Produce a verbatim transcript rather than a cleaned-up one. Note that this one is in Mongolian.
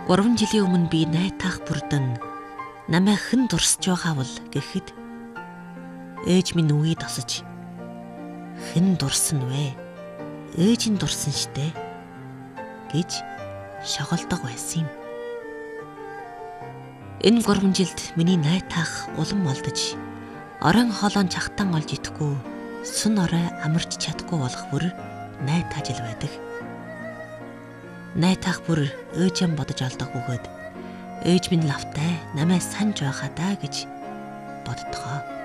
гурван жилийн өмнө би найтаах бүрдэн намайг хэн дурсаж байгаа бол гэхэд ээж минь үгүй тосож хэн дурсан вэ? Ээж нь дурсан штэ гэж шоголдог байсан юм. Энэ гурван жилд миний найтаах улам олдож орон хоолойн чахтан олж идэхгүй сүн орой амарч чадахгүй болох бүр найтаа жил байдаг. Найтаах бүр ээжэн бодож олдог бөгөөд ээж минь лавтай намайг санаж байхаа даа гэж боддгоо.